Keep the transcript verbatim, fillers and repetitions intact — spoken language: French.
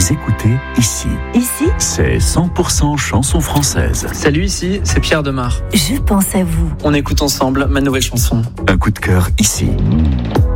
Vous écoutez Ici. Ici, C'est cent pour cent chansons françaises. Salut, ici, c'est Pierre Demar. je pense à vous. On écoute ensemble ma nouvelle chanson. Un coup de cœur ici.